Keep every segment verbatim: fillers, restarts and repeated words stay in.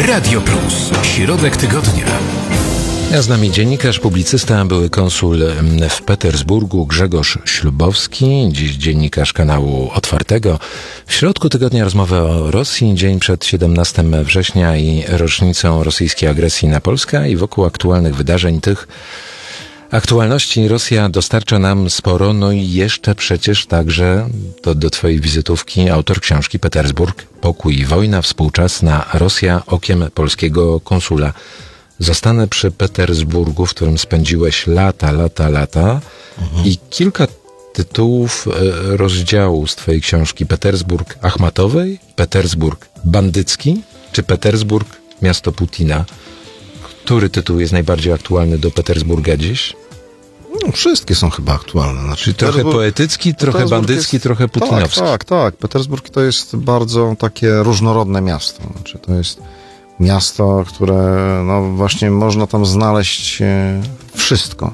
Radio Plus. Środek tygodnia. A z nami dziennikarz, publicysta, były konsul w Petersburgu Grzegorz Ślubowski, dziś dziennikarz kanału Otwartego. W środku tygodnia rozmowy o Rosji, dzień przed siedemnastego września i rocznicą rosyjskiej agresji na Polskę i wokół aktualnych wydarzeń. Tych aktualności Rosja dostarcza nam sporo, no i jeszcze przecież także to do twojej wizytówki autor książki Petersburg, Pokój i wojna, współczesna Rosja okiem polskiego konsula. Zostanę przy Petersburgu, w którym spędziłeś lata, lata, lata mhm. i kilka tytułów e, rozdziału z twojej książki. Petersburg Achmatowej, Petersburg Bandycki czy Petersburg Miasto Putina. Który tytuł jest najbardziej aktualny do Petersburga dziś? No, wszystkie są chyba aktualne. Znaczy, Czyli trochę poetycki, trochę Petersburg bandycki, jest, trochę putinowski. Tak, tak, tak. Petersburg to jest bardzo takie różnorodne miasto. Znaczy, to jest miasto, które no właśnie można tam znaleźć wszystko.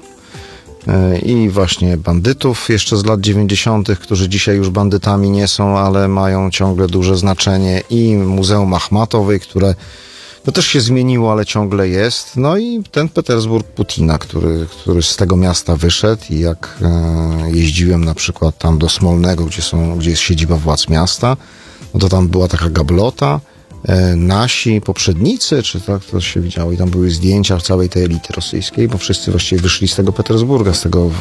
I właśnie bandytów jeszcze z lat dziewięćdziesiątych, którzy dzisiaj już bandytami nie są, ale mają ciągle duże znaczenie, i Muzeum Achmatowej, które to też się zmieniło, ale ciągle jest. No i ten Petersburg Putina, który, który z tego miasta wyszedł, i jak e, jeździłem na przykład tam do Smolnego, gdzie, są, gdzie jest siedziba władz miasta, no to tam była taka gablota, e, nasi poprzednicy, czy tak to się widziało, i tam były zdjęcia całej tej elity rosyjskiej, bo wszyscy właściwie wyszli z tego Petersburga, z tego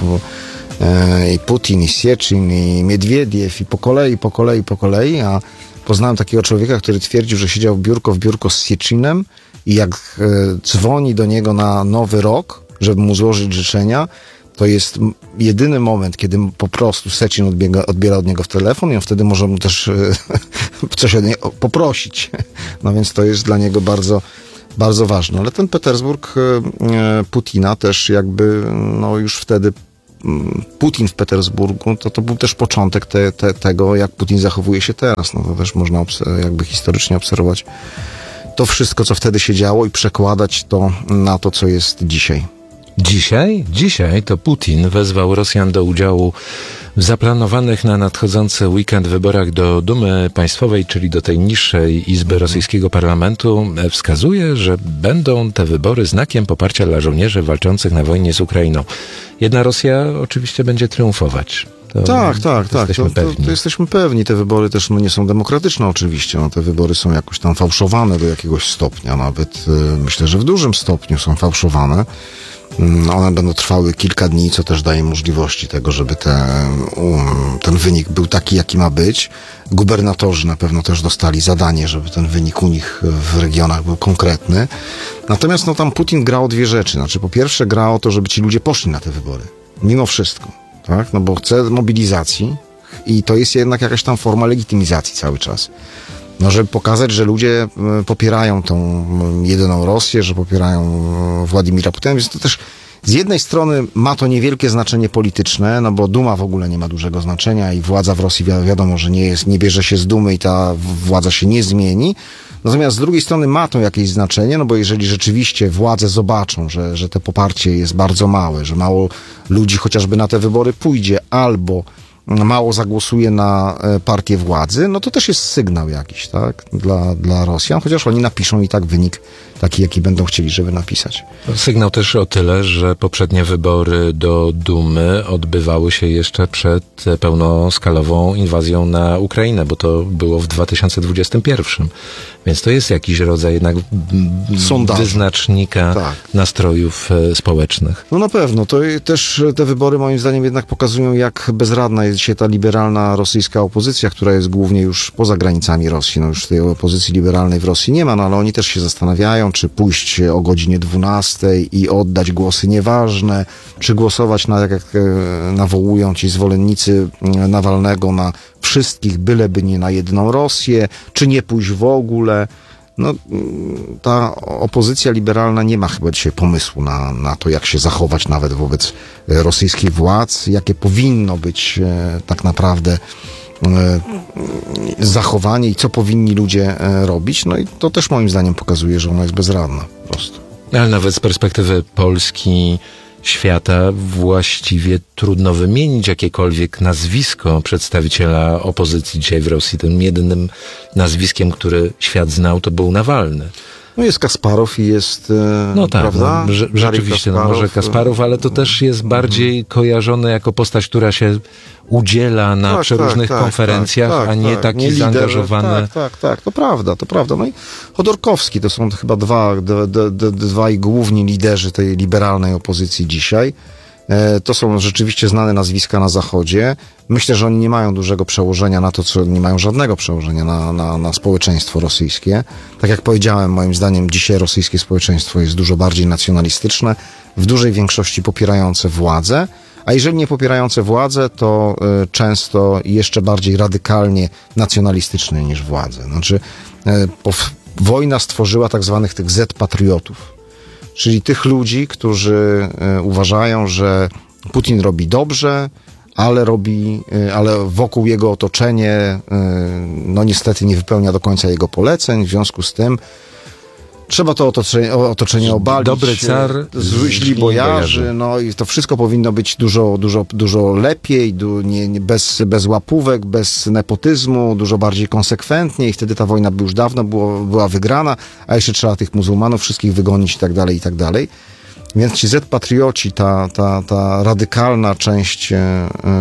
e, i Putin, i Sieczyn, i Miedwiediew, i po kolei, po kolei, po kolei, a poznałem takiego człowieka, który twierdził, że siedział biurko w biurko z Sieczinem i jak e, dzwoni do niego na Nowy Rok, żeby mu złożyć życzenia, to jest jedyny moment, kiedy po prostu Seczin odbiega, odbiera od niego w telefon i on wtedy może mu też e, coś od niego poprosić. No więc to jest dla niego bardzo, bardzo ważne. Ale ten Petersburg e, Putina też jakby no już wtedy Putin w Petersburgu, to to był też początek te, te, tego, jak Putin zachowuje się teraz. No to też można obs- jakby historycznie obserwować to wszystko, co wtedy się działo, i przekładać to na to, co jest dzisiaj. Dzisiaj? Dzisiaj to Putin wezwał Rosjan do udziału w zaplanowanych na nadchodzący weekend wyborach do Dumy Państwowej, czyli do tej niższej izby rosyjskiego parlamentu. Wskazuje, że będą te wybory znakiem poparcia dla żołnierzy walczących na wojnie z Ukrainą. Jedna Rosja oczywiście będzie triumfować. To tak, tak, to tak. Jesteśmy to, pewni. to, to jesteśmy pewni. Te wybory też no, nie są demokratyczne oczywiście. No, te wybory są jakoś tam fałszowane do jakiegoś stopnia. Nawet y, myślę, że w dużym stopniu są fałszowane. One będą trwały kilka dni, co też daje możliwości tego, żeby te, um, ten wynik był taki, jaki ma być. Gubernatorzy na pewno też dostali zadanie, żeby ten wynik u nich w regionach był konkretny. Natomiast no, tam Putin gra o dwie rzeczy. Znaczy, po pierwsze gra o to, żeby ci ludzie poszli na te wybory. Mimo wszystko. Tak? No bo chce mobilizacji i to jest jednak jakaś tam forma legitymizacji cały czas. No, żeby pokazać, że ludzie popierają tą jedyną Rosję, że popierają Władimira Putina, więc to też z jednej strony ma to niewielkie znaczenie polityczne, no bo Duma w ogóle nie ma dużego znaczenia i władza w Rosji wi- wiadomo, że nie jest, nie bierze się z Dumy i ta władza się nie zmieni. Natomiast z drugiej strony ma to jakieś znaczenie, no bo jeżeli rzeczywiście władze zobaczą, że, że to poparcie jest bardzo małe, że mało ludzi chociażby na te wybory pójdzie, albo mało zagłosuje na partię władzy, no to też jest sygnał jakiś, tak, dla, dla Rosjan, chociaż oni napiszą i tak wynik taki, jaki będą chcieli, żeby napisać. Sygnał też o tyle, że poprzednie wybory do Dumy odbywały się jeszcze przed pełnoskalową inwazją na Ukrainę, bo to było w dwa tysiące dwudziestym pierwszym. Więc to jest jakiś rodzaj jednak Sondaż. wyznacznika tak. nastrojów społecznych. No na pewno. To też te wybory moim zdaniem jednak pokazują, jak bezradna jest dzisiaj ta liberalna rosyjska opozycja, która jest głównie już poza granicami Rosji. No już tej opozycji liberalnej w Rosji nie ma, no ale oni też się zastanawiają, czy pójść o godzinie dwunastej i oddać głosy nieważne, czy głosować na, jak nawołują ci zwolennicy Nawalnego, na wszystkich, byleby nie na jedną Rosję, czy nie pójść w ogóle. No, ta opozycja liberalna nie ma chyba dzisiaj pomysłu na, na to, jak się zachować nawet wobec rosyjskich władz, jakie powinno być e, tak naprawdę e, zachowanie i co powinni ludzie e, robić. No i to też moim zdaniem pokazuje, że ona jest bezradna po prostu. Ale nawet z perspektywy Polski, świata właściwie trudno wymienić jakiekolwiek nazwisko przedstawiciela opozycji dzisiaj w Rosji. Tym jedynym nazwiskiem, który świat znał, to był Nawalny. No jest Kasparow i jest, no tak, prawda? No, że, rzeczywiście, no może Kasparow, ale to też jest bardziej kojarzone jako postać, która się udziela na tak, przeróżnych tak, konferencjach, tak, tak, a nie tak, taki nie lider, zaangażowany. Tak, tak, tak, to prawda, to prawda. No i Chodorkowski to są chyba dwa, d, d, d, dwaj główni liderzy tej liberalnej opozycji dzisiaj. To są rzeczywiście znane nazwiska na Zachodzie. Myślę, że oni nie mają dużego przełożenia na to, co nie mają żadnego przełożenia na, na, na społeczeństwo rosyjskie. Tak jak powiedziałem, moim zdaniem dzisiaj rosyjskie społeczeństwo jest dużo bardziej nacjonalistyczne, w dużej większości popierające władzę, a jeżeli nie popierające władzę, to y, często jeszcze bardziej radykalnie nacjonalistyczne niż władzę. Znaczy, y, po, wojna stworzyła tak zwanych tych Z-patriotów. Czyli tych ludzi, którzy y, uważają, że Putin robi dobrze, ale robi, y, ale wokół jego otoczenie, y, no niestety nie wypełnia do końca jego poleceń, w związku z tym trzeba to otoczenie, otoczenie obalić. Dobry car, zły, źli bojarzy, no i to wszystko powinno być dużo, dużo, dużo lepiej, du, nie, nie, bez, bez łapówek, bez nepotyzmu, dużo bardziej konsekwentnie i wtedy ta wojna by już dawno było, była wygrana, a jeszcze trzeba tych muzułmanów wszystkich wygonić i tak dalej, i tak dalej. Więc ci Z-patrioci, ta, ta, ta radykalna część e,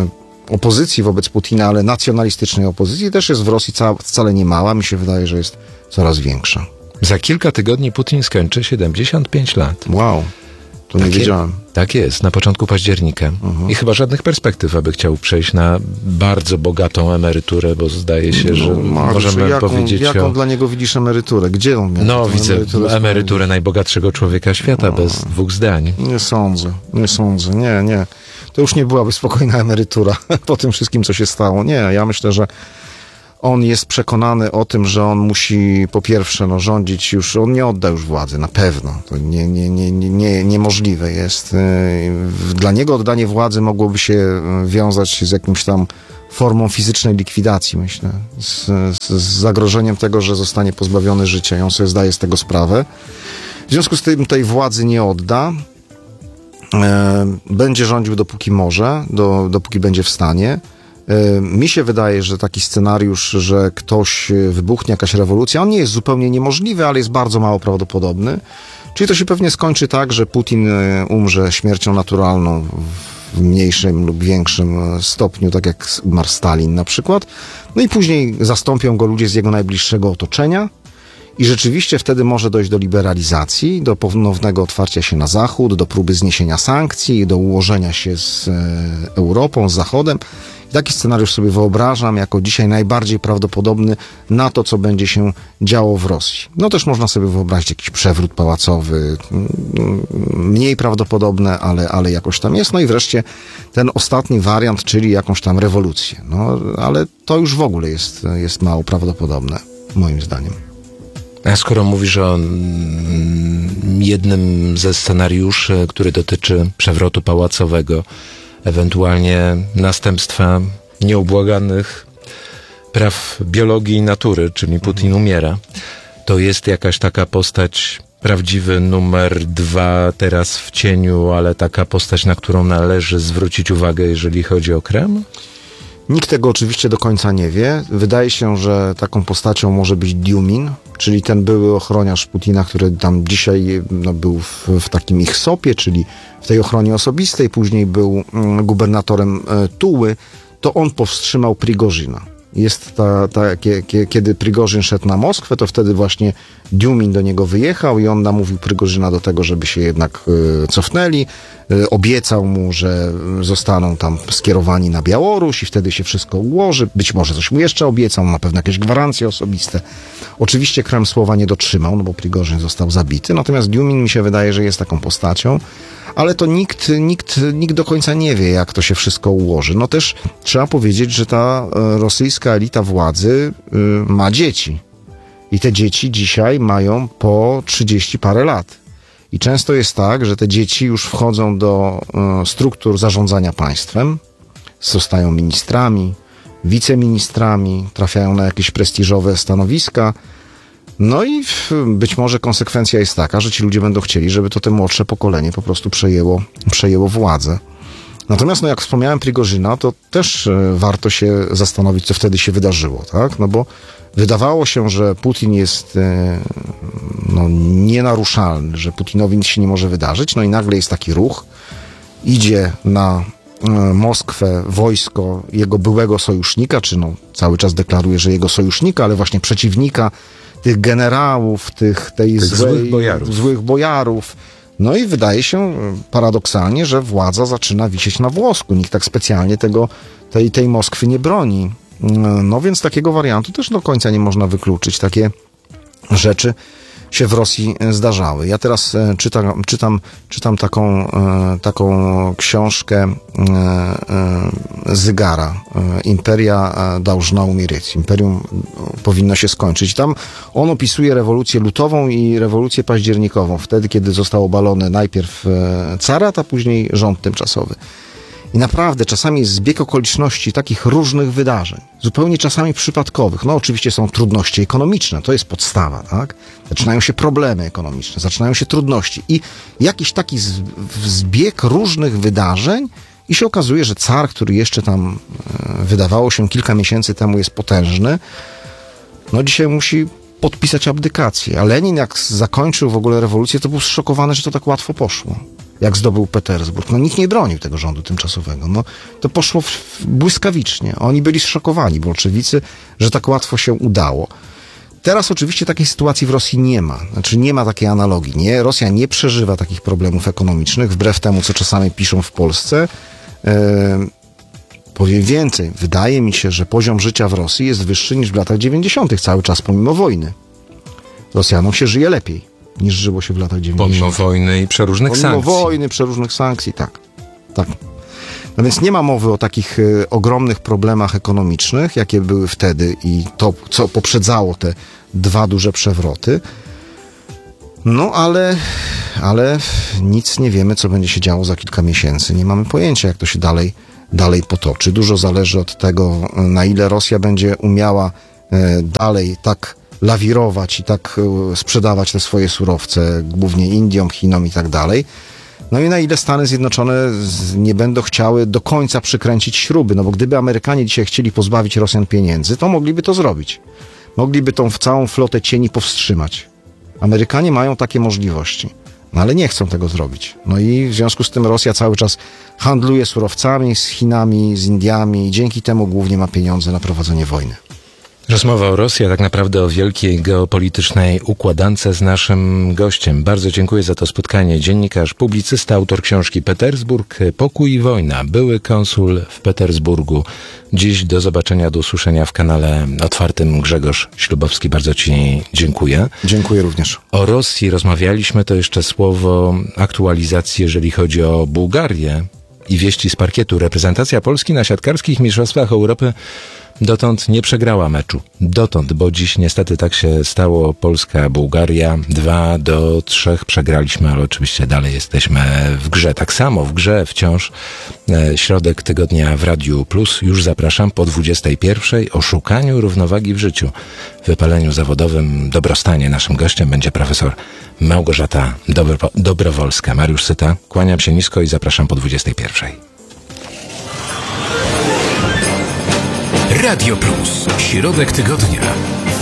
opozycji wobec Putina, ale nacjonalistycznej opozycji też jest w Rosji ca, wcale nie mała, mi się wydaje, że jest coraz większa. Za kilka tygodni Putin skończy siedemdziesiąt pięć lat. Wow, to nie tak wiedziałem. Je, tak jest, na początku października. Uh-huh. I chyba żadnych perspektyw, aby chciał przejść na bardzo bogatą emeryturę, bo zdaje się, że no, Mariusz, możemy jaką, powiedzieć jaką o... dla niego widzisz emeryturę? Gdzie on miał? No, widzę emeryturę, emeryturę najbogatszego człowieka świata, no, bez dwóch zdań. Nie sądzę, nie sądzę, nie, nie. To już nie byłaby spokojna emerytura po tym wszystkim, co się stało. Nie, ja myślę, że on jest przekonany o tym, że on musi po pierwsze no, rządzić już, on nie odda już władzy, na pewno. To nie, nie, nie, nie, nie, niemożliwe jest. Dla niego oddanie władzy mogłoby się wiązać z jakimś tam formą fizycznej likwidacji, myślę. Z, z, z zagrożeniem tego, że zostanie pozbawiony życia i on sobie zdaje z tego sprawę. W związku z tym tej władzy nie odda. Będzie rządził dopóki może, do, dopóki będzie w stanie. Mi się wydaje, że taki scenariusz, że ktoś wybuchnie, jakaś rewolucja, on nie jest zupełnie niemożliwy, ale jest bardzo mało prawdopodobny. Czyli to się pewnie skończy tak, że Putin umrze śmiercią naturalną w mniejszym lub większym stopniu, tak jak umarł Stalin na przykład. No i później zastąpią go ludzie z jego najbliższego otoczenia. I rzeczywiście wtedy może dojść do liberalizacji, do ponownego otwarcia się na Zachód, do próby zniesienia sankcji, do ułożenia się z Europą, z Zachodem. I taki scenariusz sobie wyobrażam jako dzisiaj najbardziej prawdopodobny na to, co będzie się działo w Rosji. No też można sobie wyobrazić jakiś przewrót pałacowy, mniej prawdopodobne, ale, ale jakoś tam jest. No i wreszcie ten ostatni wariant, czyli jakąś tam rewolucję. No ale to już w ogóle jest, jest mało prawdopodobne, moim zdaniem. A skoro mówisz o jednym ze scenariuszy, który dotyczy przewrotu pałacowego, ewentualnie następstwa nieubłaganych praw biologii i natury, czyli Putin umiera, to jest jakaś taka postać, prawdziwy numer dwa teraz w cieniu, ale taka postać, na którą należy zwrócić uwagę, jeżeli chodzi o Kreml? Nikt tego oczywiście do końca nie wie. Wydaje się, że taką postacią może być Diumin, czyli ten były ochroniarz Putina, który tam dzisiaj no, był w, w takim ich sopie, czyli w tej ochronie osobistej, później był mm, gubernatorem e, Tuły, to on powstrzymał Prigorzyna. Jest ta, ta, kie, kiedy Prigorzyn szedł na Moskwę, to wtedy właśnie Diumin do niego wyjechał i on namówił Prigorzyna do tego, żeby się jednak y, cofnęli. Y, obiecał mu, że zostaną tam skierowani na Białoruś i wtedy się wszystko ułoży. Być może coś mu jeszcze obiecał, na pewno jakieś gwarancje osobiste. Oczywiście Kreml słowa nie dotrzymał, no bo Prigorzyn został zabity. Natomiast Diumin mi się wydaje, że jest taką postacią. Ale to nikt, nikt, nikt do końca nie wie, jak to się wszystko ułoży. No też trzeba powiedzieć, że ta rosyjska elita władzy y, ma dzieci. I te dzieci dzisiaj mają po trzydzieści parę lat. I często jest tak, że te dzieci już wchodzą do y, struktur zarządzania państwem, zostają ministrami, wiceministrami, trafiają na jakieś prestiżowe stanowiska. No i być może konsekwencja jest taka, że ci ludzie będą chcieli, żeby to te młodsze pokolenie po prostu przejęło, przejęło władzę. Natomiast, no jak wspomniałem Prigorzyna, to też warto się zastanowić, co wtedy się wydarzyło, tak? No bo wydawało się, że Putin jest no, nienaruszalny, że Putinowi nic się nie może wydarzyć, no i nagle jest taki ruch, idzie na Moskwę wojsko jego byłego sojusznika, czy no cały czas deklaruje, że jego sojusznika, ale właśnie przeciwnika tych generałów, tych, tej tych złej, złych bojarów. złych bojarów. No i wydaje się paradoksalnie, że władza zaczyna wisieć na włosku. Nikt tak specjalnie tego, tej, tej Moskwy nie broni. No więc takiego wariantu też do końca nie można wykluczyć. Takie rzeczy się w Rosji zdarzały. Ja teraz czytam, czytam, czytam taką, taką książkę Zygara. Imperia должна умереть. Imperium powinno się skończyć. Tam on opisuje rewolucję lutową i rewolucję październikową. Wtedy, kiedy został obalony najpierw carat, a później rząd tymczasowy. I naprawdę czasami jest zbieg okoliczności takich różnych wydarzeń, zupełnie czasami przypadkowych. No oczywiście są trudności ekonomiczne, to jest podstawa, tak? Zaczynają się problemy ekonomiczne, zaczynają się trudności i jakiś taki zbieg różnych wydarzeń i się okazuje, że car, który jeszcze tam wydawało się kilka miesięcy temu jest potężny, no dzisiaj musi podpisać abdykację. A Lenin jak zakończył w ogóle rewolucję, to był zszokowany, że to tak łatwo poszło. Jak zdobył Petersburg. No nikt nie bronił tego rządu tymczasowego. No to poszło w, błyskawicznie. Oni byli zszokowani, bolszewicy, że tak łatwo się udało. Teraz oczywiście takiej sytuacji w Rosji nie ma. Znaczy nie ma takiej analogii. Nie? Rosja nie przeżywa takich problemów ekonomicznych, wbrew temu, co czasami piszą w Polsce. Eee, powiem więcej. Wydaje mi się, że poziom życia w Rosji jest wyższy niż w latach dziewięćdziesiątych cały czas, pomimo wojny. Rosjanom się żyje lepiej niż żyło się w latach dziewięćdziesiątych. Pomimo wojny i przeróżnych Pomimo sankcji. Pomimo wojny, przeróżnych sankcji, tak. tak. No więc nie ma mowy o takich y, ogromnych problemach ekonomicznych, jakie były wtedy i to, co poprzedzało te dwa duże przewroty. No ale, ale nic nie wiemy, co będzie się działo za kilka miesięcy. Nie mamy pojęcia, jak to się dalej, dalej potoczy. Dużo zależy od tego, na ile Rosja będzie umiała y, dalej tak lawirować i tak sprzedawać te swoje surowce, głównie Indiom, Chinom i tak dalej. No i na ile Stany Zjednoczone nie będą chciały do końca przykręcić śruby, no bo gdyby Amerykanie dzisiaj chcieli pozbawić Rosjan pieniędzy, to mogliby to zrobić. Mogliby tą całą flotę cieni powstrzymać. Amerykanie mają takie możliwości, no ale nie chcą tego zrobić. No i w związku z tym Rosja cały czas handluje surowcami z Chinami, z Indiami i dzięki temu głównie ma pieniądze na prowadzenie wojny. Rozmowa o Rosji, a tak naprawdę o wielkiej geopolitycznej układance z naszym gościem. Bardzo dziękuję za to spotkanie. Dziennikarz, publicysta, autor książki Petersburg, Pokój i wojna, były konsul w Petersburgu. Dziś do zobaczenia, do usłyszenia w kanale otwartym. Grzegorz Ślubowski, bardzo Ci dziękuję. Dziękuję również. O Rosji rozmawialiśmy, to jeszcze słowo aktualizacji, jeżeli chodzi o Bułgarię i wieści z parkietu. Reprezentacja Polski na siatkarskich mistrzostwach Europy dotąd nie przegrała meczu. Dotąd, bo dziś niestety tak się stało. Polska-Bułgaria dwa do trzech przegraliśmy, ale oczywiście dalej jesteśmy w grze. Tak samo w grze wciąż e, środek tygodnia w Radiu Plus. Już zapraszam po dwudziestej pierwszej o szukaniu równowagi w życiu. W wypaleniu zawodowym, dobrostanie. Naszym gościem będzie profesor Małgorzata Dobro- Dobrowolska. Mariusz Syta, kłaniam się nisko i zapraszam po dwudziestej pierwszej. Radio Plus. Środek tygodnia.